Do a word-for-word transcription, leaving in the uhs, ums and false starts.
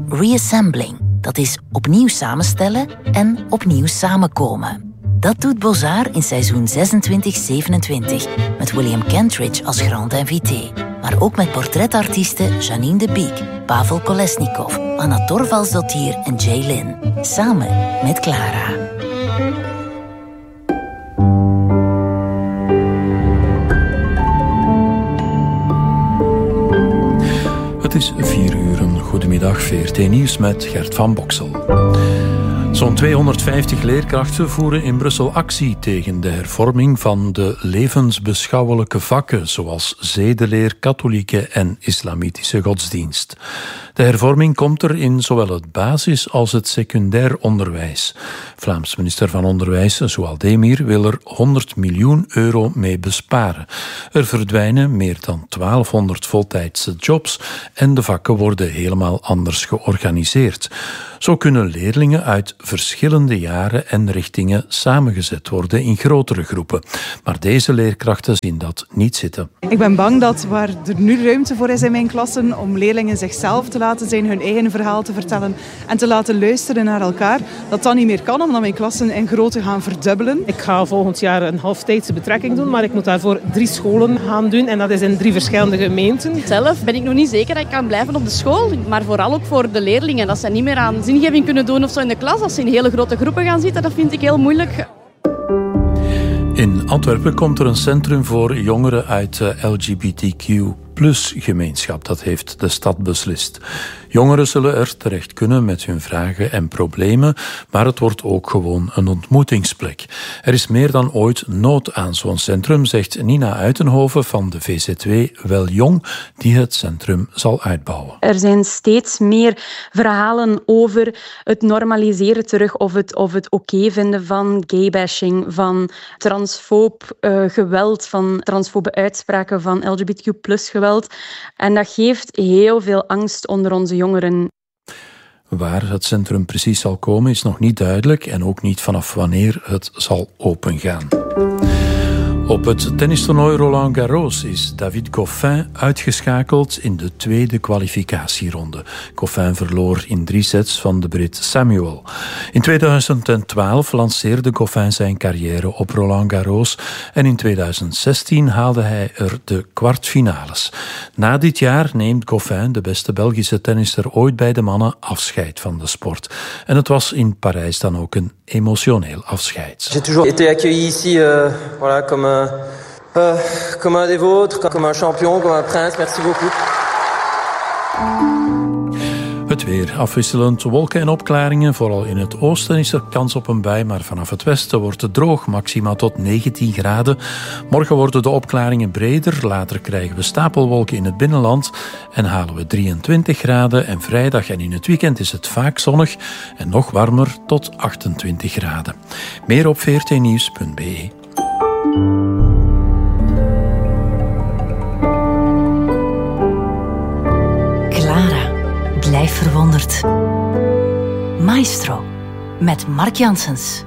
reassembling. Dat is opnieuw samenstellen en opnieuw samenkomen. Dat doet Beaux-Arts in seizoen zesentwintig zevenentwintig met William Kentridge als grand invité. Maar ook met portretartiesten Janine de Beek, Pavel Kolesnikov, Anna Torvaldsdottir en Jay Lin. Samen met Clara. Het is vier uur. Goedemiddag, V R T Nieuws met Gert van Boksel. Zo'n tweehonderdvijftig leerkrachten voeren in Brussel actie tegen de hervorming van de levensbeschouwelijke vakken, zoals zedeleer, katholieke en islamitische godsdienst. De hervorming komt er in zowel het basis- als het secundair onderwijs. Vlaams minister van Onderwijs, Zoual Demir, wil er honderd miljoen euro mee besparen. Er verdwijnen meer dan twaalfhonderd voltijdse jobs en de vakken worden helemaal anders georganiseerd. Zo kunnen leerlingen uit verschillende jaren en richtingen samengezet worden in grotere groepen. Maar deze leerkrachten zien dat niet zitten. Ik ben bang dat waar er nu ruimte voor is in mijn klassen om leerlingen zichzelf te laten zijn, hun eigen verhaal te vertellen en te laten luisteren naar elkaar, dat dat niet meer kan omdat mijn klassen in grootte gaan verdubbelen. Ik ga volgend jaar een halftijdse betrekking doen, maar ik moet daarvoor drie scholen gaan doen en dat is in drie verschillende gemeenten. Zelf ben ik nog niet zeker dat ik kan blijven op de school, maar vooral ook voor de leerlingen. Dat ze niet meer aan zingeving kunnen doen of zo in de klas. Als ze in hele grote groepen gaan zitten, dat vind ik heel moeilijk. In Antwerpen komt er een centrum voor jongeren uit de L G B T Q plus gemeenschap. Dat heeft de stad beslist. Jongeren zullen er terecht kunnen met hun vragen en problemen, maar het wordt ook gewoon een ontmoetingsplek. Er is meer dan ooit nood aan zo'n centrum, zegt Nina Uitenhoven van de V Z W Wel Jong, die het centrum zal uitbouwen. Er zijn steeds meer verhalen over het normaliseren terug of het, of het oké vinden van gaybashing, van transfoob uh, geweld, van transfobe uitspraken, van L G B T Q plus geweld. En dat geeft heel veel angst onder onze jongeren. Waar het centrum precies zal komen is nog niet duidelijk en ook niet vanaf wanneer het zal opengaan. Op het tennistoernooi Roland Garros is David Goffin uitgeschakeld in de tweede kwalificatieronde. Goffin verloor in drie sets van de Brit Samuel. In tweeduizend twaalf lanceerde Goffin zijn carrière op Roland Garros en in tweeduizend zestien haalde hij er de kwartfinales. Na dit jaar neemt Goffin, de beste Belgische tennisser ooit bij de mannen, afscheid van de sport. En het was in Parijs dan ook een emotioneel afscheid. J'ai toujours été accueilli ici, euh, voilà, comme euh, euh, comme un des vôtres, comme un champion, comme un prince. Merci beaucoup. Het weer afwisselend, wolken en opklaringen. Vooral in het oosten is er kans op een bui, maar vanaf het westen wordt het droog, maxima tot negentien graden. Morgen worden de opklaringen breder, later krijgen we stapelwolken in het binnenland en halen we drieëntwintig graden. En vrijdag en in het weekend is het vaak zonnig en nog warmer tot achtentwintig graden. Meer op v r t nieuws punt b e. Blijf verwonderd. Maestro, met Mark Janssens.